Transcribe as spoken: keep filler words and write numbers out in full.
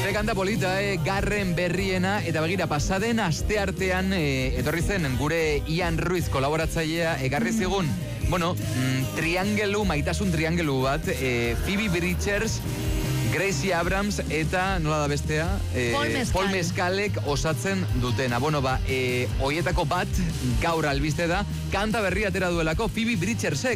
Ze kanta polita, eh? Garren berriena, eta begira, pasaden aste artean eh, etorri zen gure Ian Ruiz kolaboratzailea egarri zigun, bueno, mm, triangelu, maitasun triangelu bat, eh, Phoebe Bridgers, Gracie Abrams eta nola da bestea? Eh, Paul Mescal. Paul Mescalek osatzen dutena. Bueno, ba, eh, hoietako bat gaur albiste da, kanta berria atera duelako Phoebe Bridgersek.